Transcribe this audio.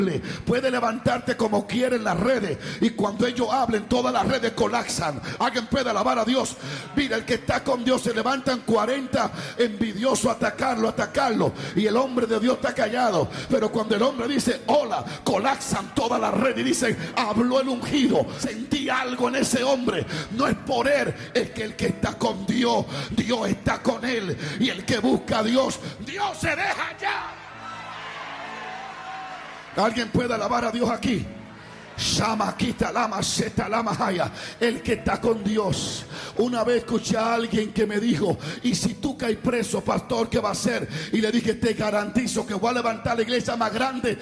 puede levantarte como quiere en las redes, y cuando ellos hablen todas las redes colapsan. Alguien puede alabar a Dios. Mira, el que está con Dios, se levantan 40 envidiosos a atacarlo, y el hombre de Dios está callado. Pero cuando el hombre dice hola, colapsan todas las redes y dicen: habló el ungido. Sentí algo en ese hombre. No es por él, es que el que está con Dios, Dios está con él, y el que busca a Dios, Dios se deja ya. Alguien puede alabar a Dios aquí. El que está con Dios. Una vez escuché a alguien que me dijo: y si tú caes preso, pastor, ¿qué va a hacer? Y le dije: te garantizo que voy a levantar la iglesia más grande